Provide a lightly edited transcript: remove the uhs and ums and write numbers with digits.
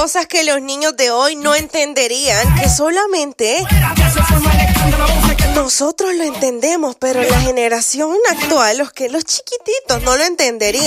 cosas que los niños de hoy no entenderían, que solamente nosotros lo entendemos, pero la generación actual, los chiquititos no lo entenderían.